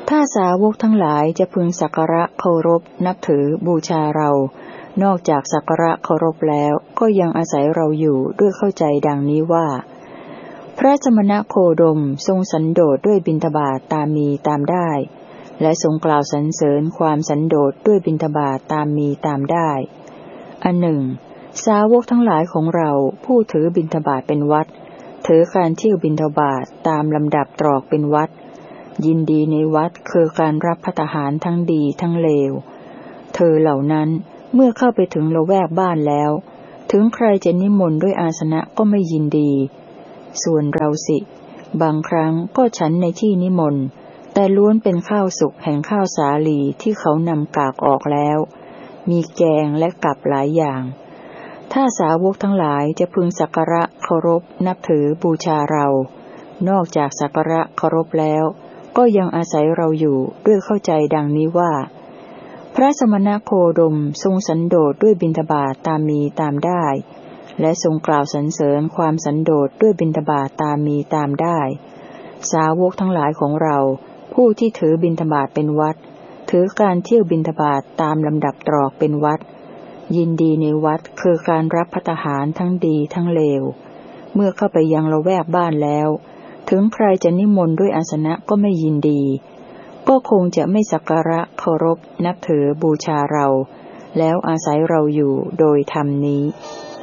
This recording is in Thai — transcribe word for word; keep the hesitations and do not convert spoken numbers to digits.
ถ้าสาวกทั้งหลายจะพึงสักการะเคารพนับถือบูชาเรานอกจากสักการะเคารพแล้วก็ยังอาศัยเราอยู่ด้วยเข้าใจดังนี้ว่าพระสมณโคดมทรงสันโดษด้วยบิณฑบาตตามมีตามได้และทรงกล่าวสรรเสริญความสันโดษด้วยบิณฑบาตตามมีตามได้อันหนึ่งสาวกทั้งหลายของเราผู้ถือบิณฑบาตเป็นวัดถือการเที่ยวบิณฑบาตตามลำดับตรอกเป็นวัดยินดีในวัดคือการรับภัตตาหารทั้งดีทั้งเลวเธอเหล่านั้นเมื่อเข้าไปถึงละแวกบ้านแล้วถึงใครจะนิมนต์ด้วยอาสนะก็ไม่ยินดีส่วนเราสิบางครั้งก็ฉันในที่นิมนต์แต่ล้วนเป็นข้าวสุกแห่งข้าวสาลีที่เขานำกากออกแล้วมีแกงและกับหลายอย่างถ้าสาวกทั้งหลายจะพึงสักการะเคารพนับถือบูชาเรานอกจากสักการะเคารพแล้วก็ยังอาศัยเราอยู่ด้วยเข้าใจดังนี้ว่าพระสมณโคดมทรงสันโดษด้วยบิณฑบาตตามมีตามได้และทรงกล่าวสรรเสริญความสันโดษด้วยบิณฑบาตตามมีตามได้สาวกทั้งหลายของเราผู้ที่ถือบิณฑบาตเป็นวัดถือการเที่ยวบิณฑบาตตามลำดับตรอกเป็นวัดยินดีในวัดคือการรับภัตตาหารทั้งดีทั้งเลวเมื่อเข้าไปยังละแวกบ้านแล้วถึงใครจะนิมนต์ด้วยอาสนะก็ไม่ยินดีก็คงจะไม่สักการะเคารพนับถือบูชาเราแล้วอาศัยเราอยู่โดยธรรมนี้